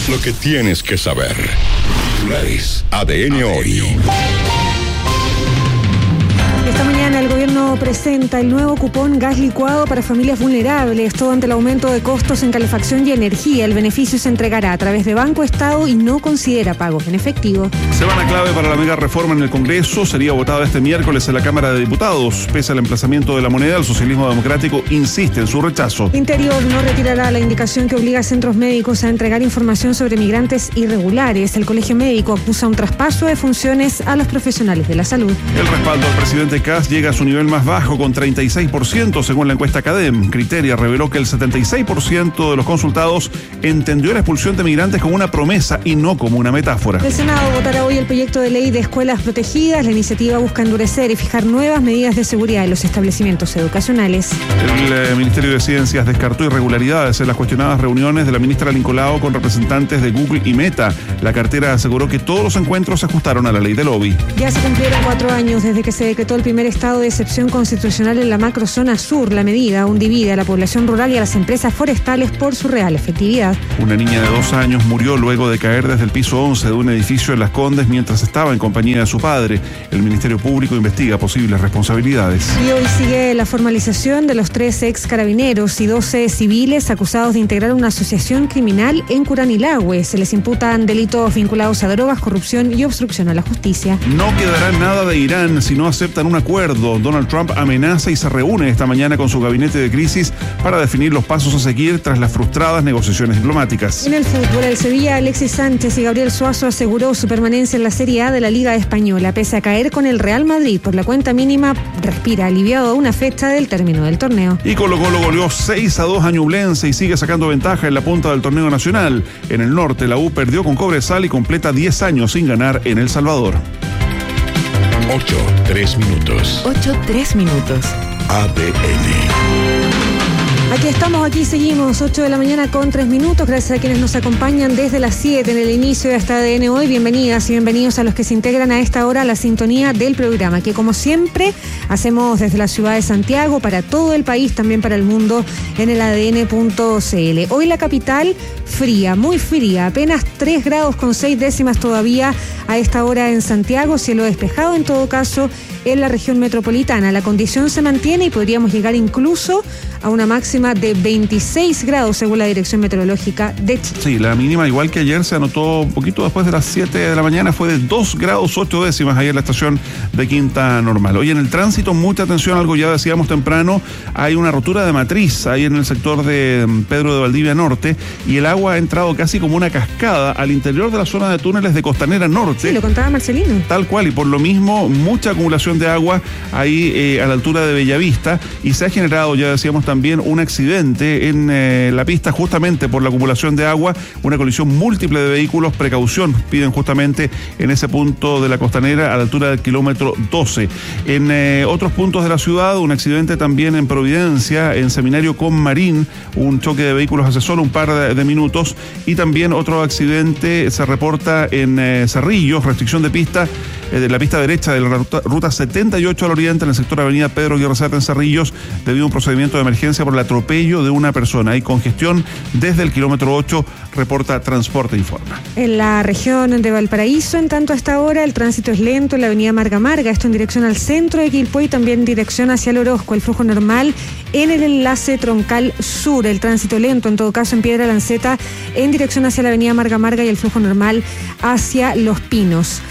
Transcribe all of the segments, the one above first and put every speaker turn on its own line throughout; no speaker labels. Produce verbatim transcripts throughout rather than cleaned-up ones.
Lo que tienes que saber. Titulares A D N Hoy.
Esta mañana el gobierno presenta el nuevo cupón gas licuado para familias vulnerables, todo ante el aumento de costos en calefacción y energía. El beneficio se entregará a través de Banco Estado y no considera pagos en efectivo.
Semana clave para la mega reforma en el Congreso. Sería votada este miércoles en la Cámara de Diputados. Pese al emplazamiento de la moneda, el socialismo democrático insiste en su rechazo.
Interior no retirará la indicación que obliga a centros médicos a entregar información sobre migrantes irregulares. El Colegio Médico acusa un traspaso de funciones a los profesionales de la salud.
El respaldo al presidente Kast llega a su nivel más bajo, con treinta y seis por ciento según la encuesta Cadem. Criteria reveló que el setenta y seis por ciento de los consultados entendió la expulsión de migrantes como una promesa y no como una metáfora.
El Senado votará hoy el proyecto de ley de escuelas protegidas. La iniciativa busca endurecer y fijar nuevas medidas de seguridad en los establecimientos educacionales.
El eh, Ministerio de Ciencias descartó irregularidades en las cuestionadas reuniones de la ministra Lincolao con representantes de Google y Meta. La cartera aseguró que todos los encuentros se ajustaron a la ley de lobby.
Ya se cumplieron cuatro años desde que se decretó el primer estado de excepción constitucional en la macrozona sur. La medida aún divide a la población rural y a las empresas forestales por su real efectividad.
Una niña de dos años murió luego de caer desde el piso once de un edificio en Las Condes mientras estaba en compañía de su padre. El Ministerio Público investiga posibles responsabilidades.
Y hoy sigue la formalización de los tres ex carabineros y doce civiles acusados de integrar una asociación criminal en Curanilahue. Se les imputan delitos vinculados a drogas, corrupción y obstrucción a la justicia.
No quedará nada de Irán si no aceptan un acuerdo. Donald Trump amenaza y se reúne esta mañana con su gabinete de crisis para definir los pasos a seguir tras las frustradas negociaciones diplomáticas.
En el fútbol, el Sevilla, Alexis Sánchez y Gabriel Suazo aseguró su permanencia en la Serie A de la Liga Española. Pese a caer con el Real Madrid por la cuenta mínima, respira aliviado a una fecha del término del torneo.
Y Colo Colo goleó seis a dos a Ñublense y sigue sacando ventaja en la punta del torneo nacional. En el norte, la U perdió con Cobresal y completa diez años sin ganar en El Salvador.
ocho, tres minutos.
ocho, tres minutos.
A D N.
Aquí estamos, aquí seguimos, ocho de la mañana con tres minutos. Gracias a quienes nos acompañan desde las siete en el inicio de esta A D N Hoy. Bienvenidas y bienvenidos a los que se integran a esta hora a la sintonía del programa, que como siempre hacemos desde la ciudad de Santiago, para todo el país, también para el mundo, en el A D N punto C L. Hoy la capital fría, muy fría, apenas tres grados con seis décimas todavía a esta hora en Santiago, cielo despejado en todo caso en la región metropolitana. La condición se mantiene y podríamos llegar incluso a una máxima de veintiséis grados según la Dirección Meteorológica de Chile.
Sí, la mínima, igual que ayer, se anotó un poquito después de las siete de la mañana, fue de dos grados ocho décimas ahí en la estación de Quinta Normal. Hoy en el tránsito, mucha atención, algo ya decíamos temprano, hay una rotura de matriz ahí en el sector de Pedro de Valdivia Norte y el agua ha entrado casi como una cascada al interior de la zona de túneles de Costanera Norte.
Sí, lo contaba Marcelino.
Tal cual, y por lo mismo, mucha acumulación de agua ahí eh, a la altura de Bellavista, y se ha generado, ya decíamos también, un accidente en eh, la pista justamente por la acumulación de agua, una colisión múltiple de vehículos. Precaución piden justamente en ese punto de la Costanera a la altura del kilómetro doce. En eh, otros puntos de la ciudad, un accidente también en Providencia, en Seminario con Marín, un choque de vehículos hace solo un par de, de minutos, y también otro accidente se reporta en eh, Cerrillos, restricción de pista eh, de la pista derecha de la ruta, ruta setenta y ocho al oriente en el sector avenida Pedro Guerrero en Cerrillos, debido a un procedimiento de emergencia por el atropello de una persona. Hay congestión desde el kilómetro ocho, reporta Transporte Informa.
En la región de Valparaíso, en tanto a esta hora, el tránsito es lento en la avenida Marga Marga, esto en dirección al centro de Quilpué y también en dirección hacia el Orozco. El flujo normal en el enlace troncal sur, el tránsito lento en todo caso en Piedra Lanceta en dirección hacia la avenida Marga Marga y el flujo normal hacia Los Pinos.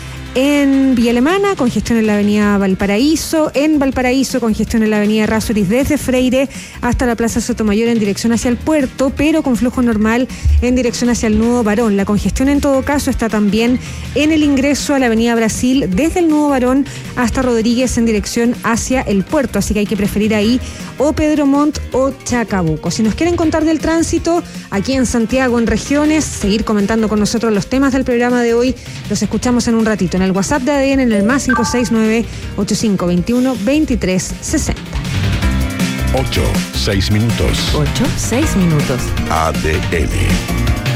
En Villa Alemana, congestión en la avenida Valparaíso. En Valparaíso, congestión en la avenida Errázuriz desde Freire hasta la Plaza Sotomayor en dirección hacia el puerto, pero con flujo normal en dirección hacia el nudo Barón. La congestión en todo caso está también en el ingreso a la avenida Brasil desde el nudo Barón hasta Rodríguez en dirección hacia el puerto, así que hay que preferir ahí o Pedro Montt o Chacabuco. Si nos quieren contar del tránsito aquí en Santiago, en regiones, seguir comentando con nosotros los temas del programa de hoy, los escuchamos en un ratito en el WhatsApp de A D N en el más cinco seis nueve, ocho cinco dos uno, dos tres seis cero.
ocho, seis minutos.
ocho, seis minutos.
A D N.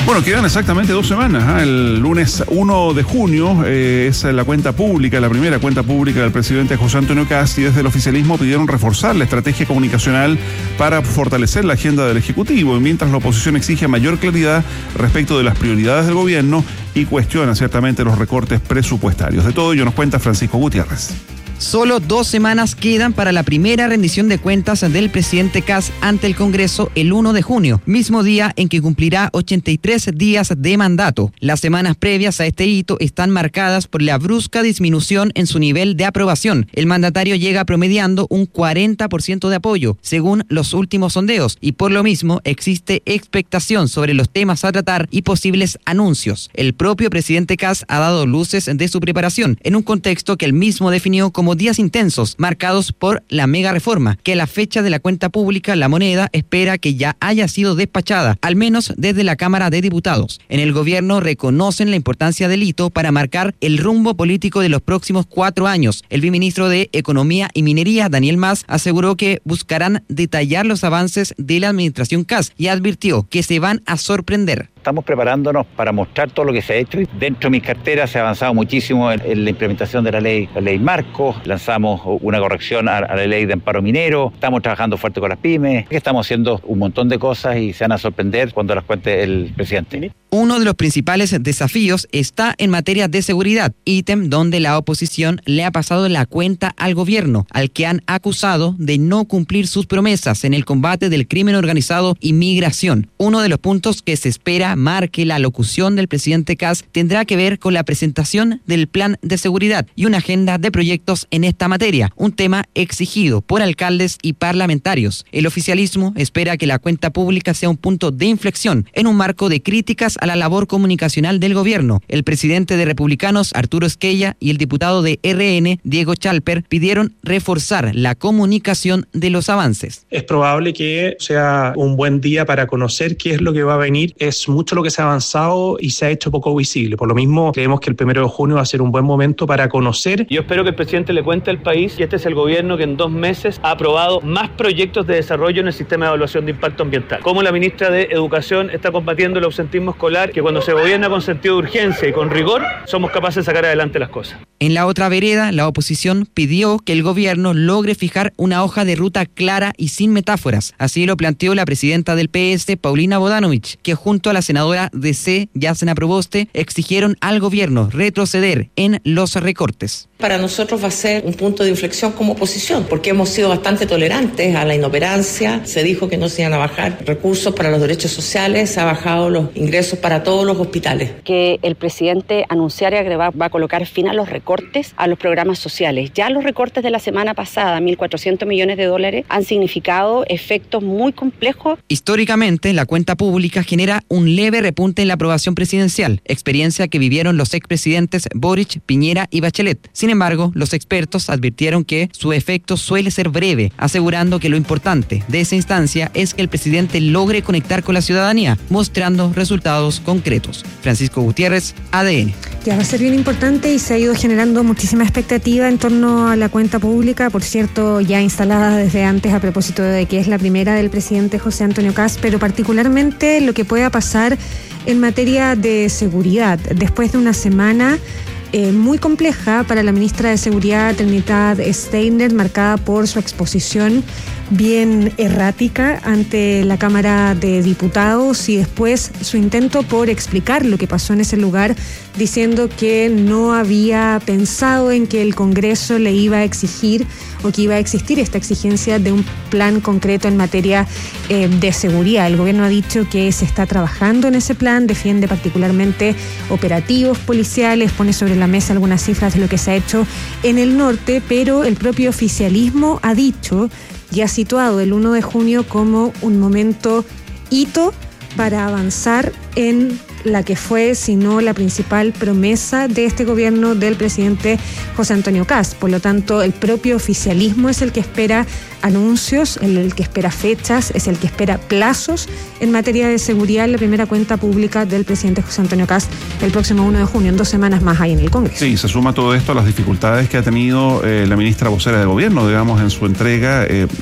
Bueno, quedan exactamente dos semanas. ¿eh? El lunes uno de junio eh, es la cuenta pública, la primera cuenta pública del presidente José Antonio Kast, y desde el oficialismo pidieron reforzar la estrategia comunicacional para fortalecer la agenda del Ejecutivo, mientras la oposición exige mayor claridad respecto de las prioridades del gobierno y cuestiona ciertamente los recortes presupuestarios. De todo ello nos cuenta Francisco Gutiérrez.
Solo dos semanas quedan para la primera rendición de cuentas del presidente Kast ante el Congreso el uno de junio, mismo día en que cumplirá ochenta y tres días de mandato. Las semanas previas a este hito están marcadas por la brusca disminución en su nivel de aprobación. El mandatario llega promediando un cuarenta por ciento de apoyo, según los últimos sondeos, y por lo mismo existe expectación sobre los temas a tratar y posibles anuncios. El propio presidente Kast ha dado luces de su preparación, en un contexto que él mismo definió como como días intensos, marcados por la mega reforma, que a la fecha de la cuenta pública La Moneda espera que ya haya sido despachada, al menos desde la Cámara de Diputados. En el gobierno reconocen la importancia del hito para marcar el rumbo político de los próximos cuatro años. El viceministro de Economía y Minería, Daniel Mas, aseguró que buscarán detallar los avances de la administración Kast y advirtió que se van a sorprender.
Estamos preparándonos para mostrar todo lo que se ha hecho. Dentro de mis carteras se ha avanzado muchísimo en, en la implementación de la ley, la ley Marco. Lanzamos una corrección a, a la ley de amparo minero. Estamos trabajando fuerte con las pymes. Estamos haciendo un montón de cosas y se van a sorprender cuando las cuente el presidente.
Uno de los principales desafíos está en materia de seguridad, ítem donde la oposición le ha pasado la cuenta al gobierno, al que han acusado de no cumplir sus promesas en el combate del crimen organizado y migración. Uno de los puntos que se espera marque la locución del presidente Kast tendrá que ver con la presentación del plan de seguridad y una agenda de proyectos en esta materia, un tema exigido por alcaldes y parlamentarios. El oficialismo espera que la cuenta pública sea un punto de inflexión en un marco de críticas a la labor comunicacional del gobierno. El presidente de Republicanos, Arturo Esquella, y el diputado de R N, Diego Chalper, pidieron reforzar la comunicación de los avances.
Es probable que sea un buen día para conocer qué es lo que va a venir. Es mucho lo que se ha avanzado y se ha hecho poco visible. Por lo mismo, creemos que el primero de junio va a ser un buen momento para conocer.
Yo espero que el presidente le cuente al país que este es el gobierno que en dos meses ha aprobado más proyectos de desarrollo en el sistema de evaluación de impacto ambiental. Como la ministra de Educación está combatiendo el ausentismo escolar, que cuando se gobierna con sentido de urgencia y con rigor, somos capaces de sacar adelante las cosas.
En la otra vereda, la oposición pidió que el gobierno logre fijar una hoja de ruta clara y sin metáforas. Así lo planteó la presidenta del P S, Paulina Bodanovich, que junto a la senadora D C, Yasna Proboste, exigieron al gobierno retroceder en los recortes.
Para nosotros va a ser un punto de inflexión como oposición, porque hemos sido bastante tolerantes a la inoperancia. Se dijo que no se iban a bajar recursos para los derechos sociales, se han bajado los ingresos para todos los hospitales.
Que el presidente anunciara que va, va a colocar fin a los recortes a los programas sociales. Ya los recortes de la semana pasada, mil cuatrocientos millones de dólares, han significado efectos muy complejos.
Históricamente, la cuenta pública genera un leve repunte en la aprobación presidencial, experiencia que vivieron los expresidentes Boric, Piñera y Bachelet. Sin embargo, los expertos advirtieron que su efecto suele ser breve, asegurando que lo importante de esa instancia es que el presidente logre conectar con la ciudadanía, mostrando resultados concretos. Francisco Gutiérrez, A D N.
Ya va a ser bien importante y se ha ido generando muchísima expectativa en torno a la cuenta pública, por cierto, ya instalada desde antes a propósito de que es la primera del presidente José Antonio Kast, pero particularmente lo que pueda pasar en materia de seguridad. Después de una semana Eh, muy compleja para la ministra de Seguridad, Trinidad Steiner, marcada por su exposición bien errática ante la Cámara de Diputados y después su intento por explicar lo que pasó en ese lugar, diciendo que no había pensado en que el Congreso le iba a exigir o que iba a existir esta exigencia de un plan concreto en materia eh, de seguridad. El gobierno ha dicho que se está trabajando en ese plan, defiende particularmente operativos policiales, pone sobre la mesa algunas cifras de lo que se ha hecho en el norte, pero el propio oficialismo ha dicho y ha situado el uno de junio como un momento hito para avanzar en la que fue, si no la principal promesa de este gobierno del presidente José Antonio Kast. Por lo tanto, el propio oficialismo es el que espera anuncios, el, el que espera fechas, es el que espera plazos en materia de seguridad en la primera cuenta pública del presidente José Antonio Kast el próximo uno de junio, en dos semanas más ahí en el Congreso.
Sí, se suma todo esto a las dificultades que ha tenido eh, la ministra vocera de gobierno, digamos, en su entrega. Eh,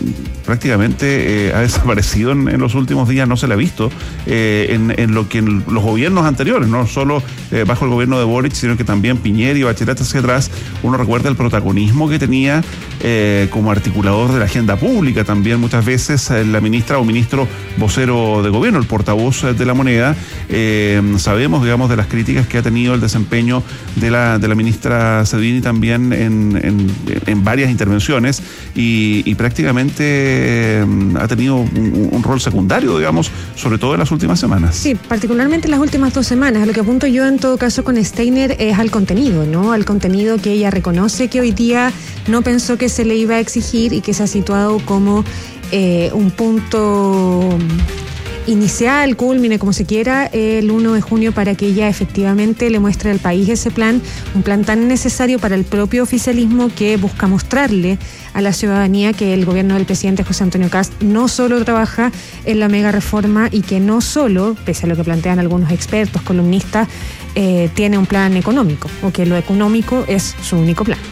prácticamente eh, ha desaparecido en, en los últimos días, no se le ha visto eh, en, en lo que en los gobiernos anteriores, no solo eh, bajo el gobierno de Boric, sino que también Piñera y Bachelet hacia atrás. Uno recuerda el protagonismo que tenía eh, como articulador de la agenda pública también muchas veces eh, la ministra o ministro vocero de gobierno, el portavoz de la moneda. Eh, sabemos, digamos, de las críticas que ha tenido el desempeño de la, de la ministra Cedini también en, en, en varias intervenciones y, y prácticamente eh, ha tenido un, un rol secundario, digamos, sobre todo en las últimas semanas.
Sí, particularmente en las últimas dos semanas. A lo que apunto yo en todo caso con Steiner es al contenido, ¿no? Al contenido que ella reconoce que hoy día no pensó que se le iba a exigir y que se ha situado como eh, un punto inicial, culmine, como se quiera, el uno de junio para que ella efectivamente le muestre al país ese plan, un plan tan necesario para el propio oficialismo que busca mostrarle a la ciudadanía que el gobierno del presidente José Antonio Kast no solo trabaja en la mega reforma y que no solo, pese a lo que plantean algunos expertos, columnistas, eh, tiene un plan económico, o que lo económico es su único plan.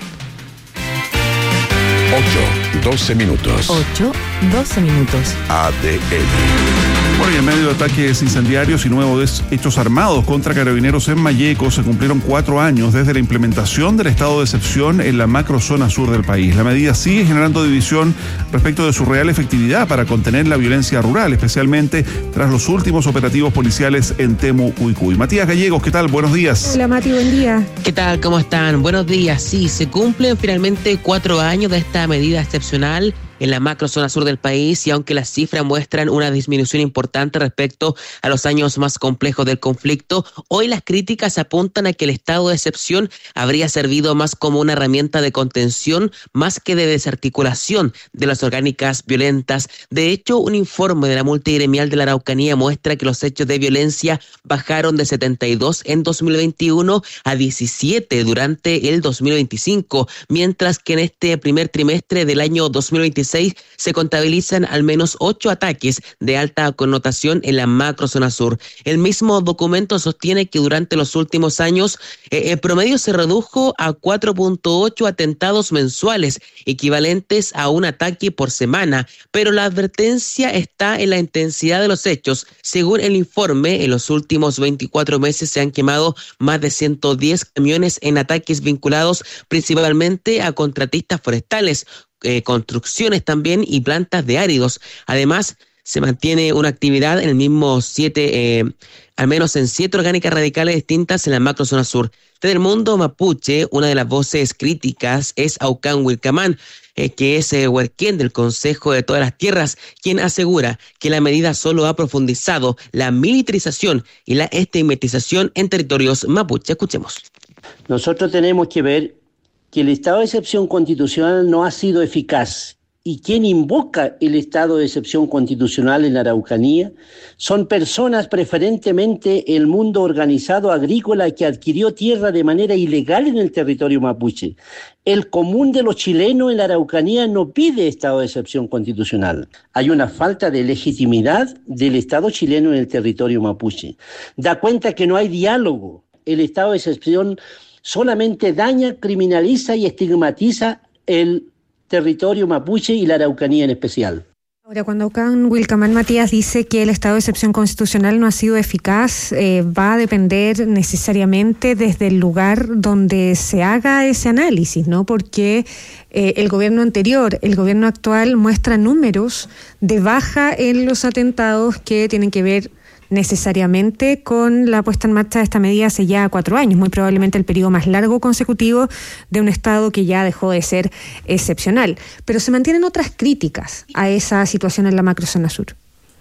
ocho, doce minutos.
ocho, doce minutos.
A D N.
Bueno, y en medio de ataques incendiarios y nuevos hechos armados contra carabineros en Malleco, se cumplieron cuatro años desde la implementación del estado de excepción en la macrozona sur del país. La medida sigue generando división respecto de su real efectividad para contener la violencia rural, especialmente tras los últimos operativos policiales en Temu Cuycuy. Matías Gallegos, ¿qué tal? Buenos días.
Hola, Mati, buen día.
¿Qué tal? ¿Cómo están? Buenos días. Sí, se cumplen finalmente cuatro años de esta medida excepcional en la macrozona sur del país, y aunque las cifras muestran una disminución importante respecto a los años más complejos del conflicto, hoy las críticas apuntan a que el estado de excepción habría servido más como una herramienta de contención más que de desarticulación de las orgánicas violentas. De hecho, un informe de la multigremial de la Araucanía muestra que los hechos de violencia bajaron de setenta y dos en dos mil veintiuno a diecisiete durante el dos mil veinticinco, mientras que en este primer trimestre del año dos mil veintiséis se contabilizan al menos ocho ataques de alta connotación en la macrozona sur. El mismo documento sostiene que durante los últimos años eh, el promedio se redujo a cuatro punto ocho atentados mensuales, equivalentes a un ataque por semana, pero la advertencia está en la intensidad de los hechos. Según el informe, en los últimos veinticuatro meses se han quemado más de ciento diez camiones en ataques vinculados principalmente a contratistas forestales, Eh, construcciones también y plantas de áridos. Además, se mantiene una actividad en el mismo siete, eh, al menos en siete orgánicas radicales distintas en la macrozona sur. Desde el mundo mapuche, una de las voces críticas es Aucán Wilcamán, eh, que es eh, huerquén del Consejo de Todas las Tierras, quien asegura que la medida solo ha profundizado la militarización y la estigmatización en territorios mapuche. Escuchemos.
Nosotros tenemos que ver que el estado de excepción constitucional no ha sido eficaz, y quien invoca el estado de excepción constitucional en la Araucanía son personas, preferentemente el mundo organizado agrícola, que adquirió tierra de manera ilegal en el territorio mapuche. El común de los chilenos en la Araucanía no pide estado de excepción constitucional. Hay una falta de legitimidad del Estado chileno en el territorio mapuche. Da cuenta que no hay diálogo. El estado de excepción solamente daña, criminaliza y estigmatiza el territorio mapuche y la Araucanía en especial.
Ahora, cuando Aucán Wilcamán Matías dice que el estado de excepción constitucional no ha sido eficaz, eh, va a depender necesariamente desde el lugar donde se haga ese análisis, ¿no? Porque eh, el gobierno anterior, el gobierno actual, muestra números de baja en los atentados que tienen que ver necesariamente con la puesta en marcha de esta medida hace ya cuatro años, muy probablemente el periodo más largo consecutivo de un Estado que ya dejó de ser excepcional. Pero se mantienen otras críticas a esa situación en la macrozona sur.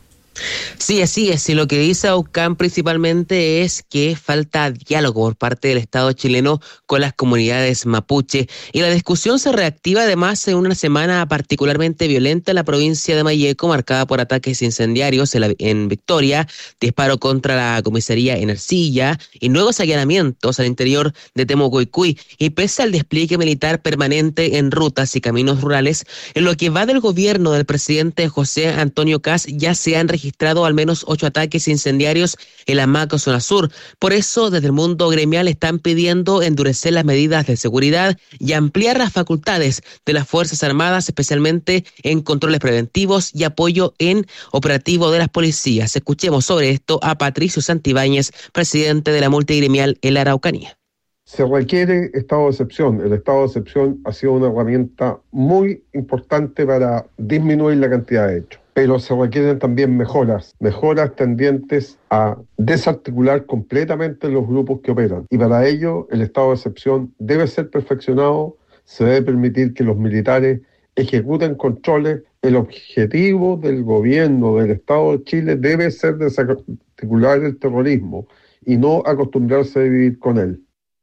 Sí, así es. Y lo que dice Aucán principalmente es que falta diálogo por parte del Estado chileno con las comunidades mapuche. Y la discusión se reactiva además en una semana particularmente violenta en la provincia de Malleco, marcada por ataques incendiarios en, la, en Victoria, disparo contra la comisaría en Ercilla y nuevos allanamientos al interior de Temu Cuycuy. Y pese al despliegue militar permanente en rutas y caminos rurales, en lo que va del gobierno del presidente José Antonio Kast ya se han registrado registrado al menos ocho ataques incendiarios en la macrozona sur. Por eso, desde el mundo gremial están pidiendo endurecer las medidas de seguridad y ampliar las facultades de las Fuerzas Armadas, especialmente en controles preventivos y apoyo en operativo de las policías. Escuchemos sobre esto a Patricio Santibáñez, presidente de la multigremial en la Araucanía.
Se requiere estado de excepción. El estado de excepción ha sido una herramienta muy importante para disminuir la cantidad de hechos. Pero se requieren también mejoras, mejoras tendientes a desarticular completamente los grupos que operan. Y para ello, el estado de excepción debe ser perfeccionado, se debe permitir que los militares ejecuten controles. El objetivo del gobierno del Estado de Chile debe ser desarticular el terrorismo y no acostumbrarse a vivir con él.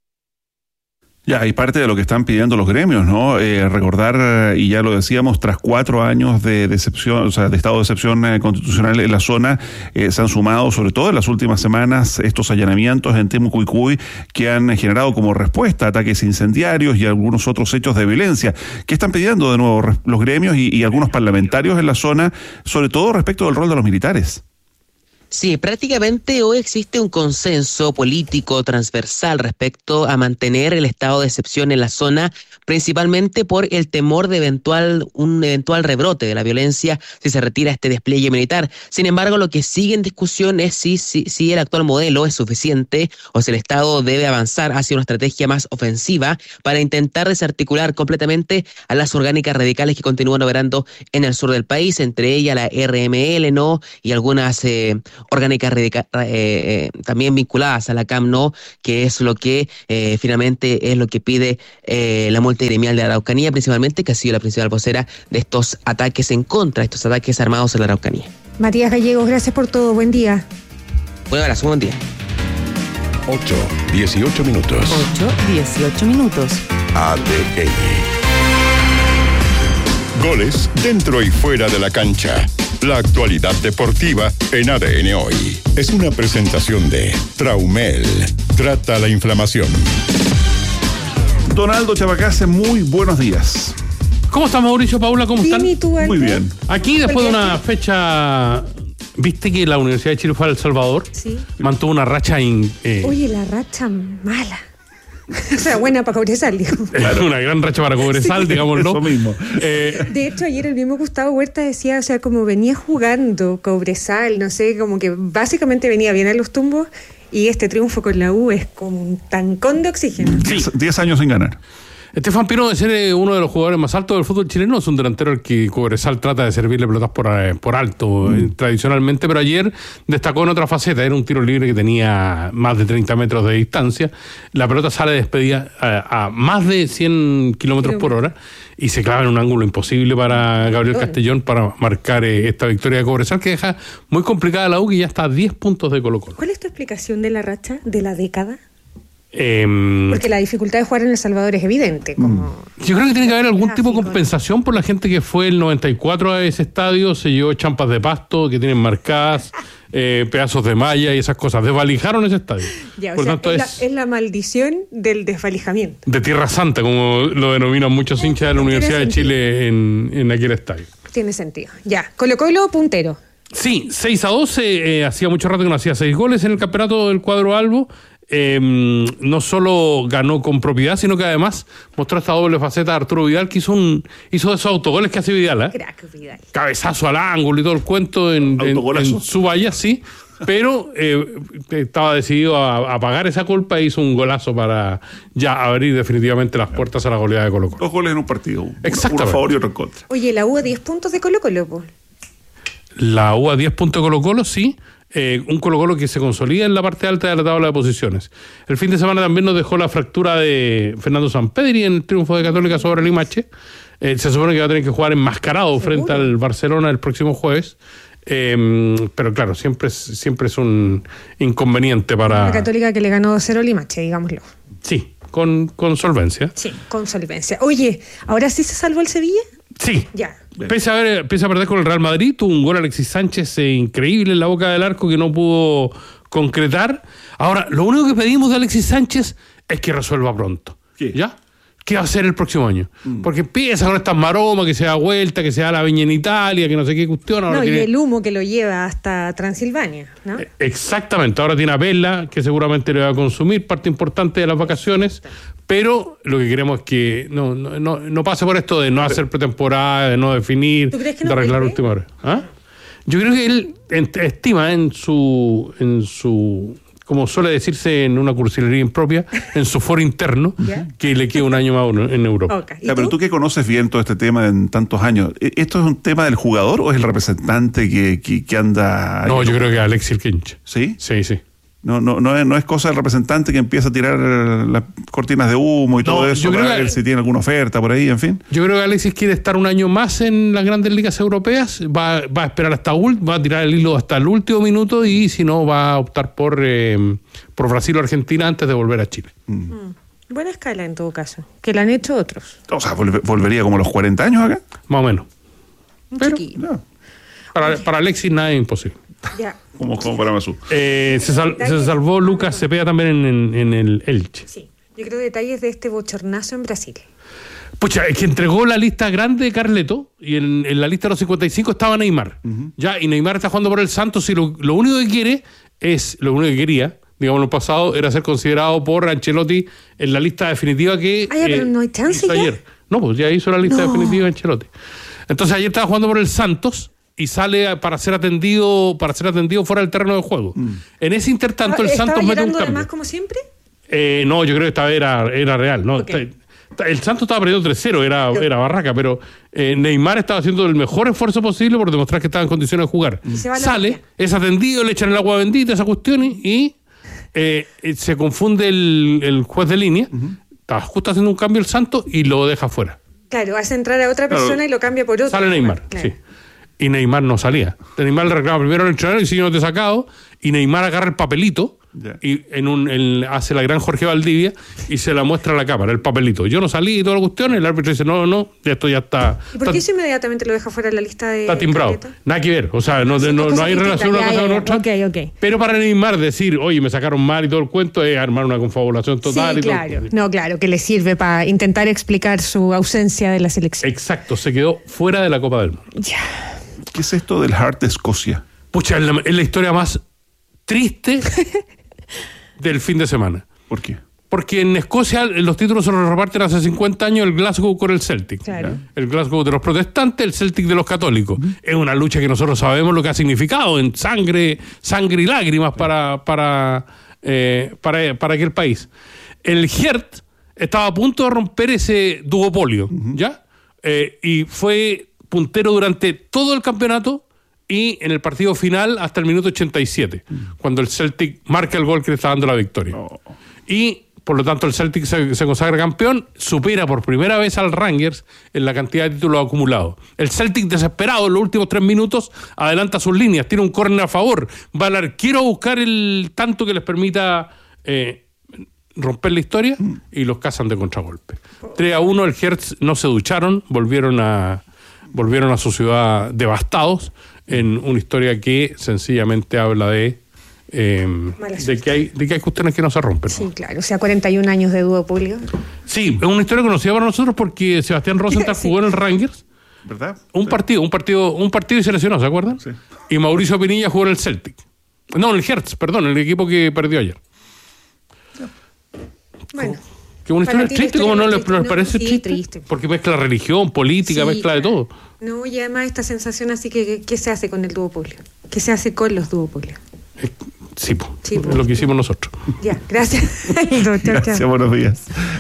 Ya, y parte de lo que están pidiendo los gremios, ¿no? Eh, recordar, y ya lo decíamos, tras cuatro años de, de excepción, o sea, de estado de excepción eh, constitucional en la zona, eh, se han sumado, sobre todo en las últimas semanas, estos allanamientos en Temucuicui que han generado como respuesta ataques incendiarios y algunos otros hechos de violencia. ¿Qué están pidiendo de nuevo los gremios y, y algunos parlamentarios en la zona, sobre todo respecto del rol de los militares?
Sí, prácticamente hoy existe un consenso político transversal respecto a mantener el estado de excepción en la zona, principalmente por el temor de eventual un eventual rebrote de la violencia si se retira este despliegue militar. Sin embargo, lo que sigue en discusión es si, si, si el actual modelo es suficiente o si el Estado debe avanzar hacia una estrategia más ofensiva para intentar desarticular completamente a las orgánicas radicales que continúan operando en el sur del país, entre ellas la R M L, ¿no? Y algunas eh, orgánicas radica, eh, eh, también vinculadas a la C A M, ¿no? Que es lo que eh, finalmente es lo que pide eh, la multigremial de la Araucanía, principalmente, que ha sido la principal vocera de estos ataques en contra, estos ataques armados en la Araucanía.
Matías Gallegos, gracias por todo. Buen día.
Buen abrazo, buen día.
ocho, dieciocho minutos.
ocho, dieciocho minutos.
A D N. Goles dentro y fuera de la cancha. La actualidad deportiva en A D N Hoy. Es una presentación de Traumel. Trata la inflamación.
Donaldo Chabacase, muy buenos días.
¿Cómo está Mauricio, Paula? ¿Cómo están?
Bien, ¿y tú, Aldo?
Muy bien.
Aquí, después de una fecha... ¿Viste que la Universidad de Chile fue a El Salvador?
Sí.
Mantuvo una racha... In, eh,
Oye, la racha mala. O sea, buena para Cobresal, digo.
Claro. Una gran racha para Cobresal, sí, digámoslo.
Eso mismo.
Eh,
de hecho, ayer el mismo Gustavo Huerta decía, o sea, como venía jugando Cobresal, no sé, como que básicamente venía bien a los tumbos, y este triunfo con la U es como un tancón de oxígeno.
Sí. Diez años sin ganar.
Estefan Pino, de ser uno de los jugadores más altos del fútbol chileno, es un delantero al que Cobresal trata de servirle pelotas por, por alto mm. eh, tradicionalmente, pero ayer destacó en otra faceta. Era un tiro libre que tenía más de treinta metros de distancia. La pelota sale despedida a, a más de cien kilómetros por hora y se clava en un ángulo imposible para Gabriel bueno. Castellón para marcar eh, esta victoria de Cobresal, que deja muy complicada a la U, que ya está a diez puntos de Colo-Colo.
¿Cuál es tu explicación de la racha de la década?
Eh,
Porque la dificultad de jugar en El Salvador es evidente. Como
yo creo que tiene que haber algún tipo de compensación por la gente que fue el noventa y cuatro a ese estadio, se llevó champas de pasto que tienen marcadas, eh, pedazos de malla y esas cosas. Desvalijaron ese estadio.
Ya,
por
o sea,
tanto,
es,
es
la, es la maldición del desvalijamiento.
De Tierra Santa, como lo denominan muchos hinchas de la Universidad de Chile en, en aquel estadio.
Tiene sentido. Ya, Colo-Colo puntero.
Sí, seis a doce, eh, hacía mucho rato que no hacía seis goles en el campeonato del cuadro albo. Eh, no solo ganó con propiedad, sino que además mostró esta doble faceta de Arturo Vidal, que hizo un hizo esos autogoles que hace Vidal, ¿eh?
Crack, Vidal.
Cabezazo al ángulo y todo el cuento en, en, en su valla, sí, pero eh, estaba decidido a, a pagar esa culpa e hizo un golazo para ya abrir definitivamente las puertas a la goleada de Colo-Colo.
Dos goles en un partido,
exactamente,
uno a favor y otro en contra.
Oye, la U a diez puntos de Colo-Colo, pues.
La U a diez puntos de Colo-Colo, sí. Eh, un Colo-Colo que se consolida en la parte alta de la tabla de posiciones. El fin de semana también nos dejó la fractura de Fernando Sampedri en el triunfo de Católica sobre Limache. Eh, se supone que va a tener que jugar enmascarado frente al Barcelona el próximo jueves. Eh, pero claro, siempre es, siempre es un inconveniente para...
La Católica que le ganó dos cero Limache, digámoslo.
Sí, con, con solvencia.
Sí, con solvencia. Oye, ¿ahora sí se salvó el Sevilla?
Sí.
Ya.
Pese a, ver, pese a perder con el Real Madrid, tuvo un gol Alexis Sánchez eh, increíble en la boca del arco que no pudo concretar. Ahora, lo único que pedimos de Alexis Sánchez es que resuelva pronto.
¿Qué?
¿Ya? ¿qué va a hacer el próximo año? Mm. Porque empieza con estas maromas, que se da vuelta, que se da la viña en Italia, que no sé qué cuestión. Ahora
no,
tiene...
y el humo que lo lleva hasta Transilvania, ¿no?
Exactamente, ahora tiene a Pella, que seguramente le va a consumir parte importante de las vacaciones, pero lo que queremos es que no, no, no, no pase por esto de no hacer pretemporada, de no definir,
¿Tú crees que
de
no
arreglar
vuelve?
última hora. ¿Ah? Yo creo que él estima en su... en su como suele decirse en una cursilería impropia, en su foro interno, ¿ya? Que le queda un año más en Europa.
Okay.
Ya, pero tú que conoces bien todo este tema en tantos años, ¿esto es un tema del jugador o es el representante que, que, que anda...?
No, yo creo que Alexis Kinch.
¿Sí?
Sí, sí.
No, no, no, es, no es cosa del representante que empieza a tirar las cortinas de humo y no, todo eso yo creo para que, ver si tiene alguna oferta por ahí, en fin.
Yo creo que Alexis quiere estar un año más en las grandes ligas europeas, va, va a esperar hasta va a tirar el hilo hasta el último minuto y si no va a optar por, eh, por Brasil o Argentina antes de volver a Chile.
Mm. Mm. Buena escala en todo caso, que la han hecho otros.
O sea, volvería como a los cuarenta años acá.
Más o menos.
Un
Pero
no.
para, para Alexis nada es imposible.
Ya.
Como, como para Masú.
Eh, se, sal, se salvó Lucas Cepeda también en, en, en el Elche.
Sí, yo creo detalles de este bochornazo en Brasil.
Pucha, es que entregó la lista grande de Carleto y en, en la lista de los cincuenta y cinco estaba Neymar. Uh-huh. Ya, y Neymar está jugando por el Santos y lo, lo único que quiere es, lo único que quería, digamos, lo pasado, era ser considerado por Ancelotti en la lista definitiva que
ah, ya, pero
eh,
no hay chance
hizo
ya.
ayer. No, pues ya hizo la lista
no.
definitiva de Ancelotti. Entonces ayer estaba jugando por el Santos y sale para ser atendido para ser atendido fuera del terreno de juego. Mm. En ese intertanto el Santos mete un cambio.
Además como siempre?
Eh, no, yo creo que esta vez era, era real. No, okay. El Santos estaba perdiendo tres cero, era, era barraca, pero eh, Neymar estaba haciendo el mejor esfuerzo posible por demostrar que estaba en condiciones de jugar. Mm. Sale, es atendido, le echan el agua bendita, esas cuestiones, y eh, se confunde el, el juez de línea. Uh-huh. Estaba justo haciendo un cambio el Santos y lo deja fuera.
Claro, hace entrar a otra persona claro. y lo cambia por otro.
Sale Neymar, claro. sí. Y Neymar no salía. Neymar le reclama primero al entrenador y si no te he sacado. Y Neymar agarra el papelito yeah. y en un en, hace la gran Jorge Valdivia y se la muestra a la cámara, el papelito. Yo no salí y toda la cuestión. El árbitro dice, no, no, esto ya está.
¿Y por qué eso inmediatamente lo deja fuera de la lista de.
Está timbrado. Nada que ver. O sea, no, sí, no, no hay relación una cosa con otra.
Okay, okay.
Pero para Neymar decir, oye, me sacaron mal y todo el cuento es armar una confabulación total.
Sí,
y
claro.
todo.
No, claro, que le sirve para intentar explicar su ausencia de la selección.
Exacto, se quedó fuera de la Copa del Mundo.
Ya.
¿Qué es esto del Heart de Escocia?
Pucha, es la, es la historia más triste del fin de semana.
¿Por qué?
Porque en Escocia los títulos se los reparten hace cincuenta años el Glasgow con el Celtic.
Claro.
El Glasgow de los protestantes, el Celtic de los católicos. Uh-huh. Es una lucha que nosotros sabemos lo que ha significado en sangre, sangre y lágrimas sí. para, para, eh, para, para aquel país. El Hertha estaba a punto de romper ese duopolio, uh-huh. ¿ya? Eh, y fue puntero durante todo el campeonato y en el partido final hasta el minuto ochenta y siete, mm. cuando el Celtic marca el gol que le está dando la victoria. Oh. Y por lo tanto el Celtic se, se consagra campeón, supera por primera vez al Rangers en la cantidad de títulos acumulados. El Celtic, desesperado en los últimos tres minutos, adelanta sus líneas, tiene un córner a favor, va al arquero a buscar el tanto que les permita eh, romper la historia mm. y los cazan de contragolpe. Oh. tres a uno, el Hertz no se ducharon, volvieron a volvieron a su ciudad devastados en una historia que sencillamente habla de eh, de que hay de que hay cuestiones que no se rompen.
Sí, claro, o sea, cuarenta y un años de duopolio.
Sí, es una historia conocida para nosotros porque Sebastián Rosenthal sí. jugó en el Rangers,
¿verdad?
Un
sí.
partido, un partido, un partido y se lesionó, ¿se acuerdan?
Sí.
Y Mauricio Pinilla jugó en el Celtic. No, en el Hertz, perdón, el equipo que perdió ayer.
Bueno.
Que una historia triste, ¿cómo no les parece
sí,
triste?
triste?
Porque mezcla religión, política,
sí,
mezcla
claro.
de todo.
No, y además esta sensación así que, ¿qué se hace con el duopolio? ¿Qué se hace con los duopolios?
Eh, sí, po,
sí po.
lo que hicimos nosotros.
Ya, gracias. chao,
gracias,
chao.
Buenos días.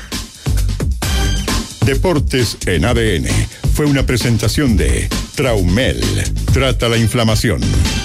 Deportes en A D N fue una presentación de Traumel. Trata la inflamación.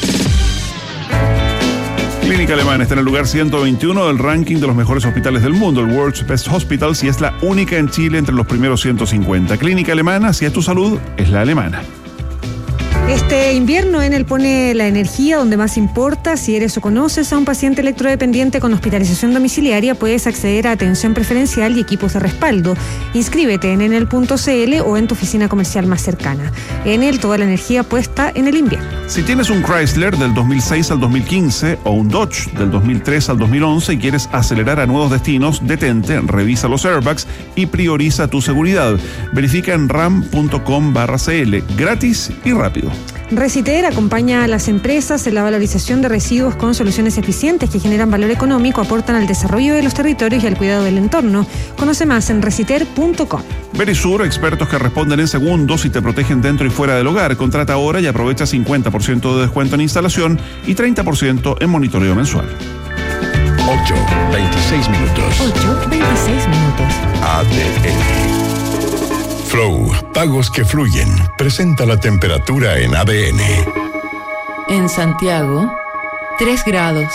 Clínica Alemana está en el lugar ciento veintiuno del ranking de los mejores hospitales del mundo, el World's Best Hospitals, y es la única en Chile entre los primeros ciento cincuenta. Clínica Alemana, si es tu salud, es la alemana.
Este invierno Enel pone la energía donde más importa. Si eres o conoces a un paciente electrodependiente con hospitalización domiciliaria, puedes acceder a atención preferencial y equipos de respaldo. Inscríbete en enel punto c l o en tu oficina comercial más cercana. Enel, toda la energía puesta en el invierno.
Si tienes un Chrysler del dos mil seis al dos mil quince o un Dodge del dos mil tres al dos mil once y quieres acelerar a nuevos destinos, detente, revisa los airbags y prioriza tu seguridad. Verifica en ram punto com barra c l, gratis y rápido.
Reciter acompaña a las empresas en la valorización de residuos con soluciones eficientes que generan valor económico, aportan al desarrollo de los territorios y al cuidado del entorno. Conoce más en reciter punto com.
Verisur, expertos que responden en segundos y te protegen dentro y fuera del hogar. Contrata ahora y aprovecha cincuenta por ciento de descuento en instalación y treinta por ciento en monitoreo mensual.
ocho, veintiséis minutos.
ocho, veintiséis minutos.
A D N. Flow, pagos que fluyen. Presenta la temperatura en A D N.
En Santiago, tres grados.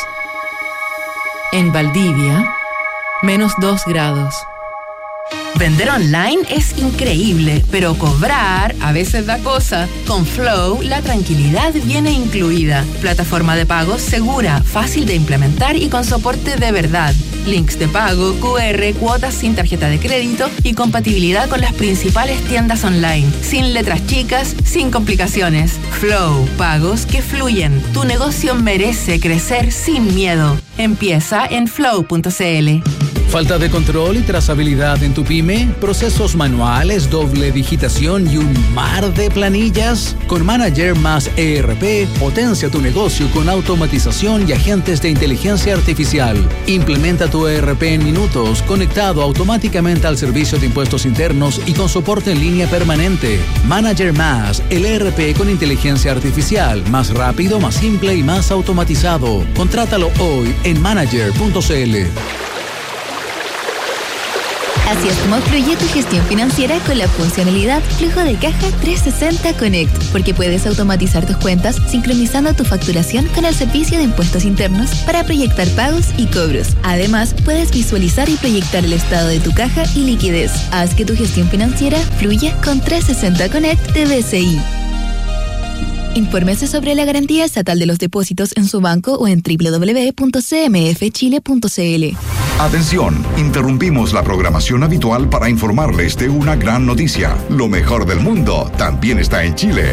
En Valdivia, menos dos grados.
Vender online es increíble, pero cobrar a veces da cosa. Con Flow, la tranquilidad viene incluida. Plataforma de pagos segura, fácil de implementar y con soporte de verdad. Links de pago, Q R, cuotas sin tarjeta de crédito y compatibilidad con las principales tiendas online. Sin letras chicas, sin complicaciones. Flow, pagos que fluyen. Tu negocio merece crecer sin miedo. Empieza en flow punto c l.
Falta de control y trazabilidad en tu pyme, procesos manuales, doble digitación y un mar de planillas. Con Manager más E R P, potencia tu negocio con automatización y agentes de inteligencia artificial. Implementa tu E R P en minutos, conectado automáticamente al servicio de impuestos internos y con soporte en línea permanente. Manager más, el E R P con inteligencia artificial, más rápido, más simple y más automatizado. Contrátalo hoy en manager punto c l.
Así es como fluye tu gestión financiera con la funcionalidad Flujo de Caja trescientos sesenta Connect, porque puedes automatizar tus cuentas sincronizando tu facturación con el servicio de impuestos internos para proyectar pagos y cobros. Además, puedes visualizar y proyectar el estado de tu caja y liquidez. Haz que tu gestión financiera fluya con trescientos sesenta Connect de B C I. Infórmese sobre la garantía estatal de los depósitos en su banco o en doble u doble u doble u punto c m f chile punto c l.
Atención, interrumpimos la programación habitual para informarles de una gran noticia. Lo mejor del mundo también está en Chile.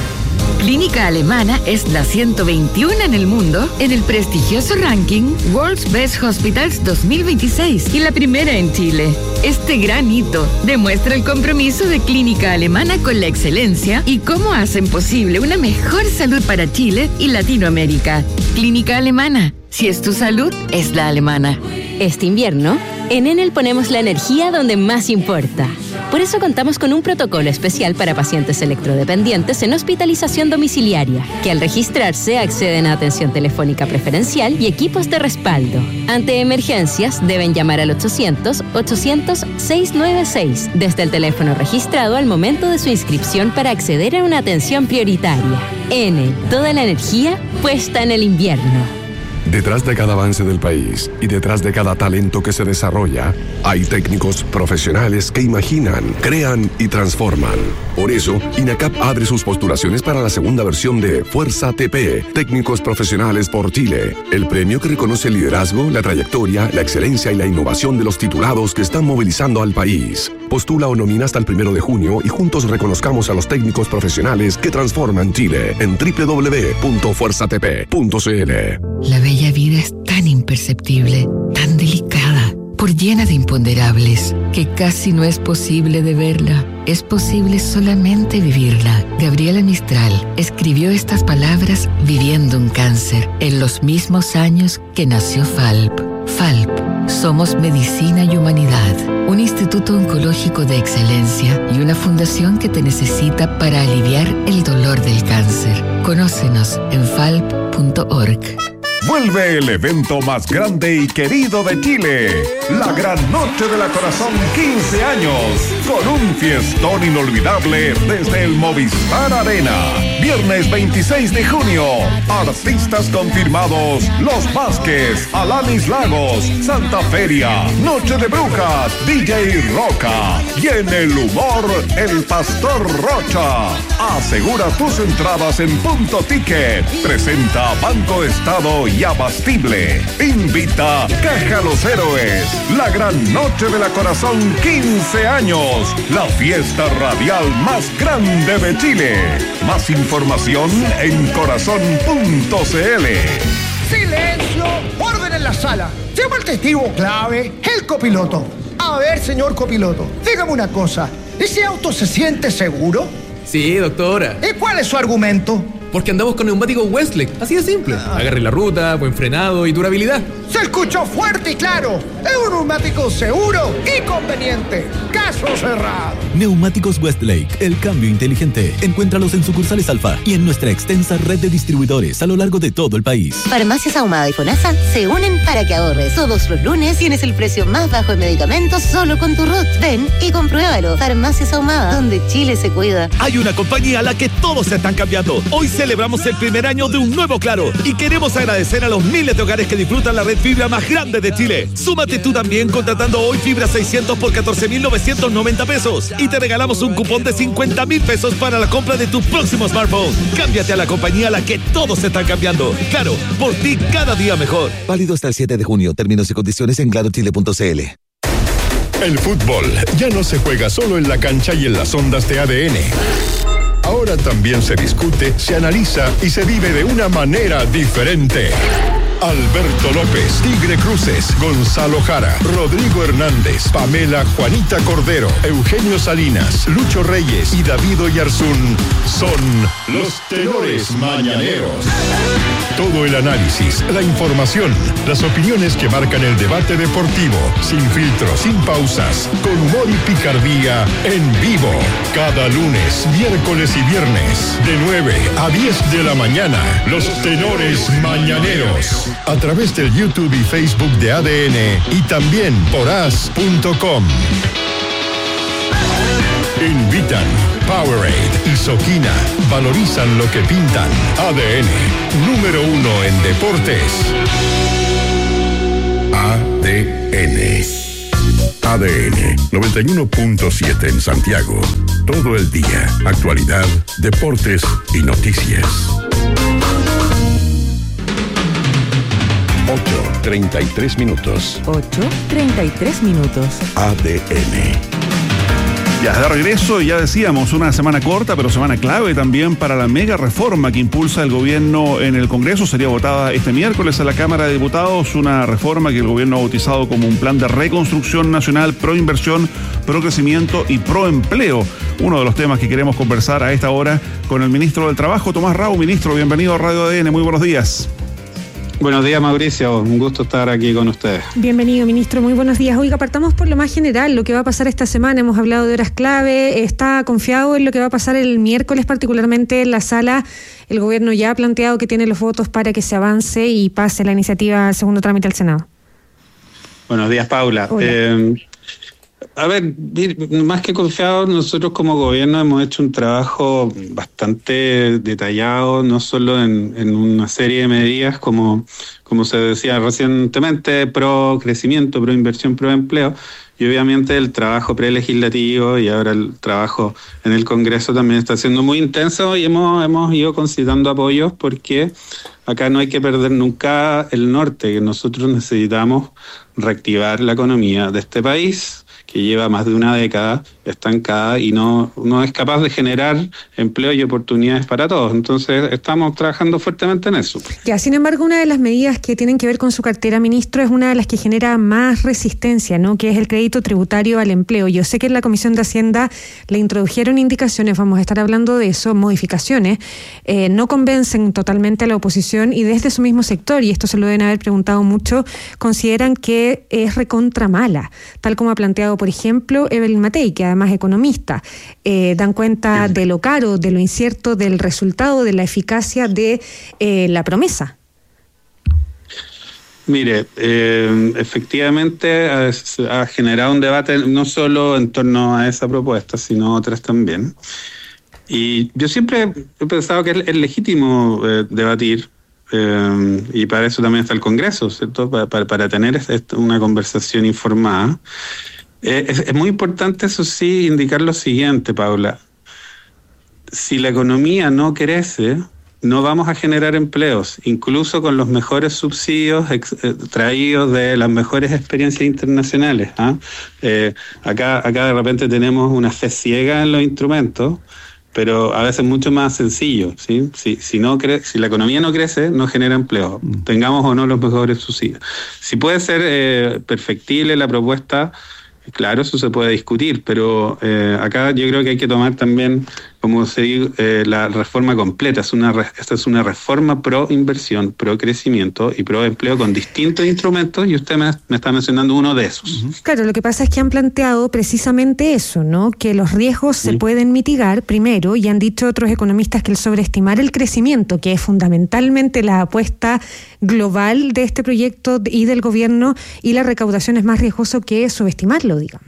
Clínica Alemana es la ciento veintiuno en el mundo en el prestigioso ranking World's Best Hospitals dos mil veintiséis y la primera en Chile. Este gran hito demuestra el compromiso de Clínica Alemana con la excelencia y cómo hacen posible una mejor salud para Chile y Latinoamérica. Clínica Alemana, si es tu salud, es la alemana.
Este invierno, en Enel ponemos la energía donde más importa. Por eso contamos con un protocolo especial para pacientes electrodependientes en hospitalización domiciliaria, que al registrarse acceden a atención telefónica preferencial y equipos de respaldo. Ante emergencias, deben llamar al ochocientos, ochocientos, seiscientos noventa y seis desde el teléfono registrado al momento de su inscripción para acceder a una atención prioritaria. Enel, toda la energía puesta en el invierno.
Detrás de cada avance del país y detrás de cada talento que se desarrolla, hay técnicos profesionales que imaginan, crean y transforman. Por eso, INACAP abre sus postulaciones para la segunda versión de Fuerza T P, Técnicos Profesionales por Chile, el premio que reconoce el liderazgo, la trayectoria, la excelencia y la innovación de los titulados que están movilizando al país. Postula o nomina hasta el primero de junio y juntos reconozcamos a los técnicos profesionales que transforman Chile en doble u doble u doble u punto fuerza t p punto c l.
La bella vida es tan imperceptible, tan delicada, por llena de imponderables, que casi no es posible de verla. Es posible solamente vivirla. Gabriela Mistral escribió estas palabras viviendo un cáncer en los mismos años que nació FALP. FALP, somos medicina y humanidad, un instituto oncológico de excelencia y una fundación que te necesita para aliviar el dolor del cáncer. Conócenos en falp punto org.
Vuelve el evento más grande y querido de Chile, la Gran Noche de la Corazón quince años, con un fiestón inolvidable desde el Movistar Arena. Viernes veintiséis de junio. Artistas confirmados: Los Vázquez, Alanis Lagos, Santa Feria, Noche de Brujas, D J Roca. Y en el humor, el Pastor Rocha. Asegura tus entradas en Punto Ticket. Presenta Banco Estado y Abastible. Invita Caja Los Héroes. La gran noche de la Corazón, quince años. La fiesta radial más grande de Chile. Más información en corazón punto c l.
¡Silencio! ¡Orden en la sala! Llama al testigo clave, el copiloto. A ver, señor copiloto, dígame una cosa. ¿Ese auto se siente seguro?
Sí, doctora.
¿Y cuál es su argumento?
Porque andamos con neumáticos Westlake, así de simple. Ah. Agarre la ruta, buen frenado y durabilidad.
Se escuchó fuerte y claro. Es un neumático seguro y conveniente. Caso cerrado.
Neumáticos Westlake, el cambio inteligente. Encuéntralos en sucursales Alfa y en nuestra extensa red de distribuidores a lo largo de todo el país.
Farmacias Ahumada y FONASA se unen para que ahorres. Todos los lunes tienes el precio más bajo en medicamentos solo con tu R U T. Ven y compruébalo. Farmacias Ahumada, donde Chile se cuida.
Hay una compañía a la que todos se están cambiando. Hoy celebramos el primer año de un nuevo Claro y queremos agradecer a los miles de hogares que disfrutan la red fibra más grande de Chile. Súmate tú también contratando hoy fibra seiscientos por catorce mil novecientos noventa pesos y te regalamos un cupón de cincuenta mil pesos para la compra de tu próximo smartphone. Cámbiate a la compañía a la que todos se están cambiando. Claro, por ti cada día mejor.
Válido hasta el siete de junio. Términos y condiciones en claro chile punto c l.
El fútbol ya no se juega solo en la cancha y en las ondas de A D N. Ahora también se discute, se analiza y se vive de una manera diferente. Alberto López, Tigre Cruces, Gonzalo Jara, Rodrigo Hernández, Pamela Juanita Cordero, Eugenio Salinas, Lucho Reyes y David Oyarzún son los tenores mañaneros. Todo el análisis, la información, las opiniones que marcan el debate deportivo, sin filtros, sin pausas, con humor y picardía, en vivo. Cada lunes, miércoles y viernes, de nueve a diez de la mañana, los tenores mañaneros. A través del YouTube y Facebook de A D N y también por as punto com. Invitan Powerade y Soquina. Valorizan lo que pintan. A D N, número uno en deportes.
A D N. A D N noventa y uno punto siete en Santiago. Todo el día. Actualidad, deportes y noticias.
ocho treinta y tres minutos.
ocho treinta y tres minutos.
A D N.
Ya de regreso, ya decíamos, una semana corta, pero semana clave también para la mega reforma que impulsa el gobierno en el Congreso. Sería votada este miércoles a la Cámara de Diputados, una reforma que el gobierno ha bautizado como un plan de reconstrucción nacional, pro inversión, pro crecimiento y pro empleo. Uno de los temas que queremos conversar a esta hora con el ministro del Trabajo, Tomás Rau. Ministro, bienvenido a Radio A D N, muy buenos días.
Buenos días, Mauricio. Un gusto estar aquí con ustedes.
Bienvenido, ministro. Muy buenos días. Oiga, partamos por lo más general, lo que va a pasar esta semana. Hemos hablado de horas clave. ¿Está confiado en lo que va a pasar el miércoles, particularmente en la sala? El gobierno ya ha planteado que tiene los votos para que se avance y pase la iniciativa al segundo trámite al Senado.
Buenos días, Paula. Eh, a ver, más que confiado, nosotros como gobierno hemos hecho un trabajo bastante detallado, no solo en, en una serie de medidas, como, como se decía recientemente, pro crecimiento, pro inversión, pro empleo, y obviamente el trabajo prelegislativo y ahora el trabajo en el Congreso también está siendo muy intenso y hemos, hemos ido concitando apoyos porque acá no hay que perder nunca el norte, que nosotros necesitamos reactivar la economía de este país, que lleva más de una década estancada y no, no es capaz de generar empleo y oportunidades para todos. Entonces, estamos trabajando fuertemente en eso.
Ya, sin embargo, una de las medidas que tienen que ver con su cartera, ministro, es una de las que genera más resistencia, ¿no? Que es el crédito tributario al empleo. Yo sé que en la Comisión de Hacienda le introdujeron indicaciones, vamos a estar hablando de eso, modificaciones, eh, no convencen totalmente a la oposición y desde su mismo sector, y esto se lo deben haber preguntado mucho, consideran que es recontra mala, tal como ha planteado, por ejemplo, Evelyn Matei, que además es economista, eh, dan cuenta de lo caro, de lo incierto, del resultado, de la eficacia de eh, la promesa.
Mire, eh, efectivamente ha, ha generado un debate no solo en torno a esa propuesta, sino otras también. Y yo siempre he pensado que es, es legítimo eh, debatir, eh, y para eso también está el Congreso, ¿cierto? Para, para, para tener este, una conversación informada. Eh, es, es muy importante, eso sí, indicar lo siguiente, Paula. Si la economía no crece, no vamos a generar empleos, incluso con los mejores subsidios ex, eh, traídos de las mejores experiencias internacionales. ¿eh? Eh, acá, acá de repente tenemos una fe ciega en los instrumentos, pero a veces mucho más sencillo, ¿sí? Si, si, no cre- si la economía no crece, no genera empleo, mm. tengamos o no los mejores subsidios. Si puede ser eh, perfectible la propuesta, claro, eso se puede discutir, pero eh, acá yo creo que hay que tomar también, como se dice, eh, la reforma completa. Es una re- esta es una reforma pro inversión, pro crecimiento y pro empleo con distintos instrumentos, y usted me, me está mencionando uno de esos.
Claro, lo que pasa es que han planteado precisamente eso, ¿no? Que los riesgos sí. se pueden mitigar primero, y han dicho otros economistas que el sobreestimar el crecimiento, que es fundamentalmente la apuesta global de este proyecto y del gobierno, y la recaudación es más riesgoso que subestimarlo, digamos.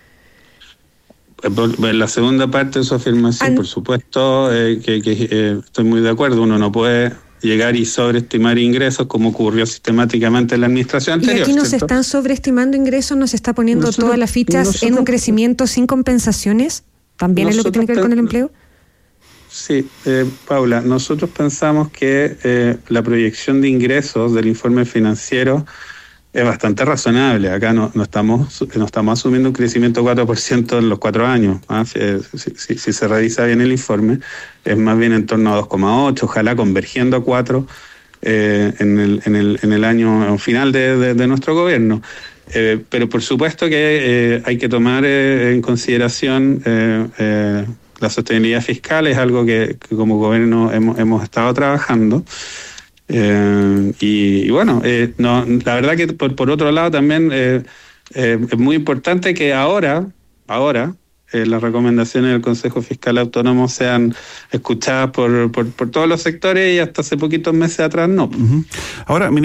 La segunda parte de su afirmación, An- por supuesto, eh, que, que eh, estoy muy de acuerdo. Uno no puede llegar y sobreestimar ingresos como ocurrió sistemáticamente en la administración anterior.
Y aquí no
¿cierto?
se están sobreestimando ingresos, no se está poniendo nosotros, todas las fichas nosotros, en un crecimiento sin compensaciones. ¿También es lo que tiene que ver con el empleo?
Sí, eh, Paula, nosotros pensamos que eh, la proyección de ingresos del informe financiero es bastante razonable. Acá no, no estamos no estamos asumiendo un crecimiento de cuatro por ciento en los cuatro años. ¿eh? Si, si, si, si se revisa bien el informe, es más bien en torno a dos coma ocho, ojalá convergiendo a cuatro eh, en, el, en, el, en el año final de, de, de nuestro gobierno. Eh, pero por supuesto que eh, hay que tomar eh, en consideración eh, eh, la sostenibilidad fiscal, es algo que, que como gobierno hemos, hemos estado trabajando. Eh, y, y bueno, eh, no, la verdad que por, por otro lado también eh, eh, es muy importante que ahora, ahora eh, las recomendaciones del Consejo Fiscal Autónomo sean escuchadas por, por, por todos los sectores, y hasta hace poquitos meses atrás no.
Uh-huh. Ahora,